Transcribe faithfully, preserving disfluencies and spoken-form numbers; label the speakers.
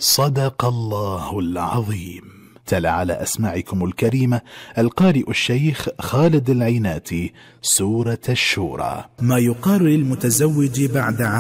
Speaker 1: صدق الله العظيم. تلا على أسماعكم الكريمة القارئ الشيخ خالد العيناتي سورة الشورى.
Speaker 2: ما يقال للمتزوج بعد